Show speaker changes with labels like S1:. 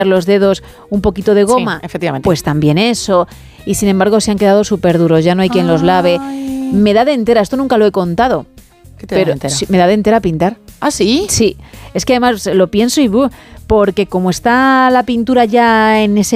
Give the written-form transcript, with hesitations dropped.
S1: los dedos un poquito de goma,
S2: sí, efectivamente.
S1: Pues también eso. Y sin embargo se han quedado súper duros, ya no hay quien los lave. Me da de entera, esto nunca lo he contado.
S2: ¿Qué te da de entera?
S1: Sí, me da de entera pintar.
S2: ¿Ah, sí?
S1: Sí, es que además lo pienso y porque como está la pintura ya en ese